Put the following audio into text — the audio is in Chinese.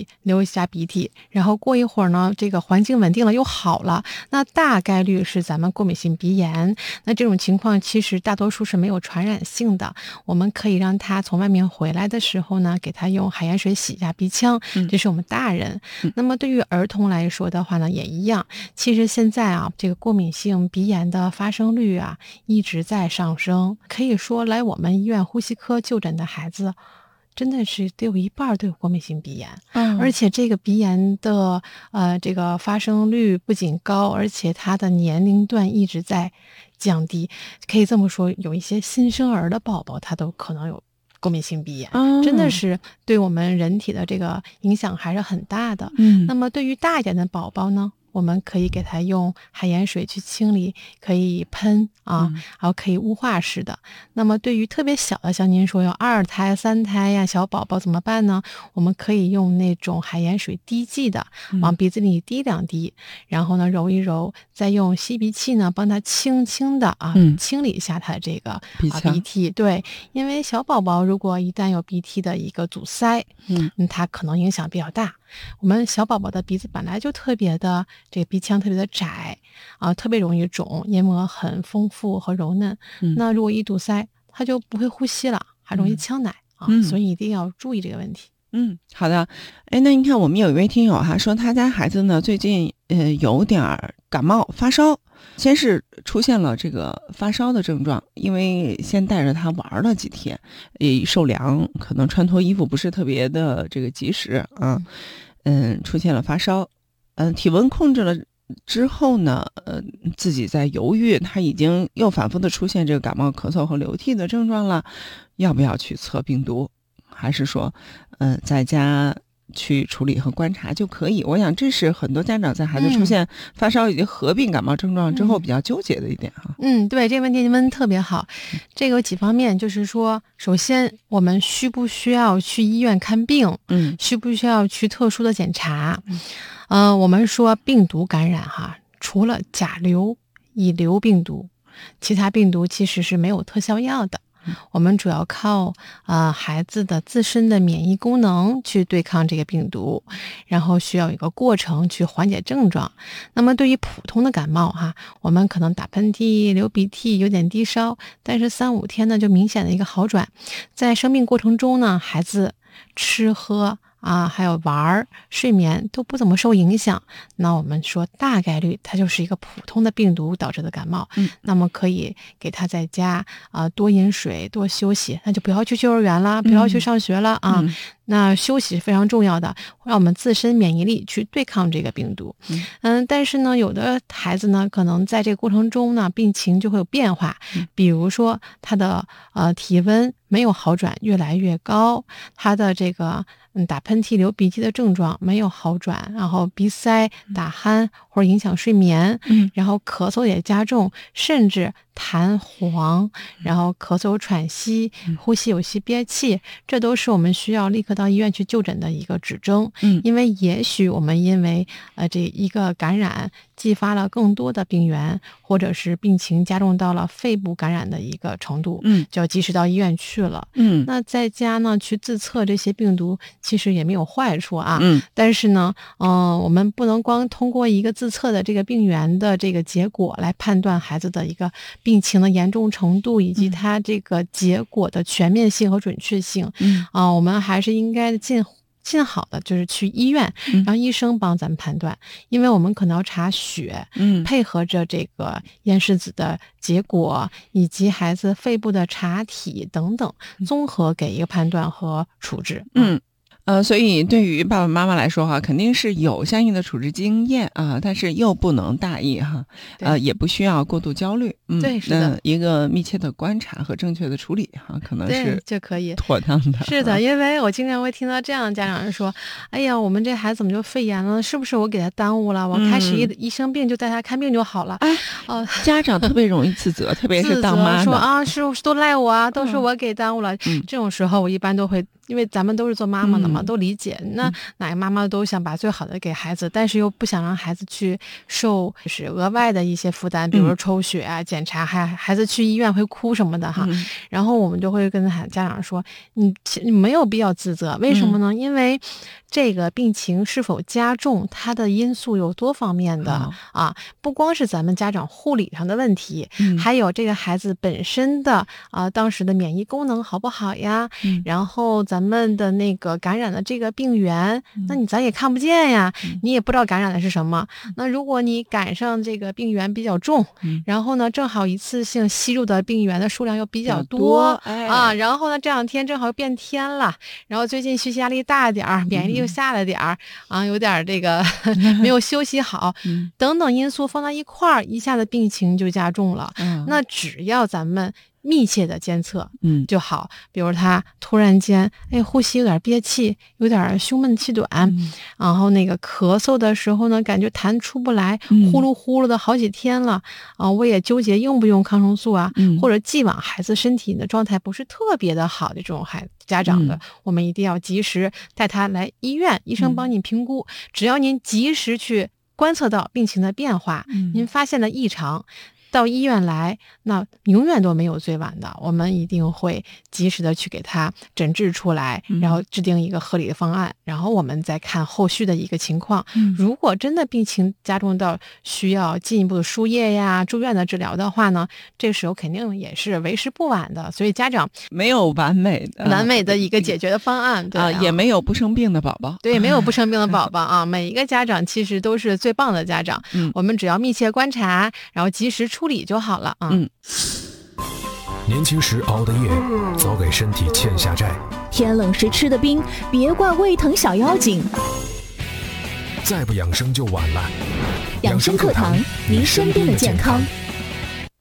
流一下鼻涕，然后过一会儿呢，这个环境稳定了又好了，那大概率是咱们过敏性鼻炎。那这种情况其实大多数是没有传染性的，我们可以让他从外面回来的时候呢，给他用海盐水洗一下鼻腔，这是我们大人。那么对于儿童来说的话呢，也一样。其实现在啊，这个过敏性鼻炎的发生率啊一直在上升，可以说来我们医院呼吸科就诊的孩子真的是得有一半都有过敏性鼻炎，而且这个鼻炎的这个发生率不仅高，而且它的年龄段一直在降低。可以这么说，有一些新生儿的宝宝他都可能有过敏性鼻炎，真的是对我们人体的这个影响还是很大的。那么对于大一点的宝宝呢，我们可以给他用海盐水去清理，可以喷然后可以雾化式的。那么对于特别小的，像您说有2胎、3胎呀，小宝宝怎么办呢？我们可以用那种海盐水滴剂的，往鼻子里滴2滴，然后呢揉一揉，再用吸鼻器呢帮他轻轻的清理一下他这个鼻涕。对，因为小宝宝如果一旦有鼻涕的一个阻塞，它可能影响比较大。我们小宝宝的鼻子本来就特别的，这个鼻腔特别的窄特别容易肿，黏膜很丰富和柔嫩。那如果一堵塞，他就不会呼吸了，还容易呛奶所以一定要注意这个问题。 好的。那您看我们有一位听友说他家孩子呢最近有点感冒发烧，先是出现了这个发烧的症状，因为先带着他玩了几天，受凉，可能穿脱衣服不是特别的这个及时出现了发烧，体温控制了之后呢，自己在犹豫，他已经又反复的出现这个感冒、咳嗽和流涕的症状了，要不要去测病毒，还是说在家去处理和观察就可以？我想这是很多家长在孩子出现发烧以及合并感冒症状之后比较纠结的一点对，这个问题您问得特别好。这个有几方面，就是说首先我们需不需要去医院看病，需不需要去特殊的检查。我们说病毒感染除了甲流、乙流病毒，其他病毒其实是没有特效药的。我们主要靠孩子的自身的免疫功能去对抗这个病毒，然后需要一个过程去缓解症状。那么对于普通的感冒我们可能打喷嚏、流鼻涕、有点低烧，但是3-5天呢就明显的一个好转。在生病过程中呢，孩子吃喝还有玩睡眠都不怎么受影响，那我们说大概率它就是一个普通的病毒导致的感冒。那么可以给他在家多饮水、多休息，那就不要去幼儿园了，不要去上学了那休息是非常重要的，让我们自身免疫力去对抗这个病毒。但是呢，有的孩子呢，可能在这个过程中呢，病情就会有变化，比如说他的体温没有好转，越来越高，他的这个打喷嚏、流鼻涕的症状没有好转，然后鼻塞、打鼾或者影响睡眠，然后咳嗽也加重，甚至痰黄，然后咳嗽喘息，呼吸有些憋气，这都是我们需要立刻到医院去就诊的一个指征。因为也许我们因为这一个感染激发了更多的病源，或者是病情加重到了肺部感染的一个程度，就要及时到医院去了。那在家呢去自测这些病毒其实也没有坏处但是呢我们不能光通过一个自测的这个病源的这个结果来判断孩子的一个病情的严重程度以及它这个结果的全面性和准确性。我们还是应该尽好的就是去医院让医生帮咱们判断，因为我们可能要查血，配合着这个咽拭子的结果以及孩子肺部的查体等等，综合给一个判断和处置。 所以对于爸爸妈妈来说肯定是有相应的处置经验但是又不能大意也不需要过度焦虑。 对，是的， 一个密切的观察和正确的处理可能是就可以妥当的。 是的，因为我经常会听到这样的家长说，哎呀，我们这孩子怎么就肺炎了？是不是我给他耽误了？我开始一生病就带他看病就好了。 家长特别容易自责，特别是当妈的说是都赖我都是我给耽误了。这种时候我一般都会因为咱们都是做妈妈的嘛，都理解。那哪个妈妈都想把最好的给孩子，但是又不想让孩子去受就是额外的一些负担，比如说抽血啊、检查，孩子去医院会哭什么的哈。然后我们就会跟家长说，你没有必要自责，为什么呢？因为这个病情是否加重，它的因素有多方面的啊，不光是咱们家长护理上的问题，还有这个孩子本身的当时的免疫功能好不好呀？然后咱们的那个感染的这个病源，那咱也看不见呀，你也不知道感染的是什么。那如果你赶上这个病源比较重，然后呢，正好一次性吸入的病源的数量又比较多然后呢，这两天正好又变天了，然后最近学习压力大点儿，免疫力又下了点儿有点这个没有休息好，等等因素放到一块儿，一下子病情就加重了。那只要咱们密切的监测就好，比如他突然间呼吸有点憋气，有点胸闷气短，然后那个咳嗽的时候呢，感觉痰出不来，呼噜呼噜的好几天了我也纠结用不用抗生素或者既往孩子身体的状态不是特别的好的这种家长的，我们一定要及时带他来医院，医生帮你评估，只要您及时去观测到病情的变化，您发现了异常，到医院来，那永远都没有最晚的，我们一定会及时的去给他诊治出来，然后制定一个合理的方案，然后我们再看后续的一个情况。如果真的病情加重到需要进一步的输液呀、住院的治疗的话呢，这时候肯定也是为时不晚的。所以家长没有完美的一个解决的方案，对也没有不生病的宝宝， 对，没有不生病的宝宝每一个家长其实都是最棒的家长。我们只要密切观察，然后及时处理就好了年轻时熬的夜，早给身体欠下债； 天冷时吃的冰，别怪胃疼小妖精。 再不养生就晚了。 养生课堂，您身边的健康。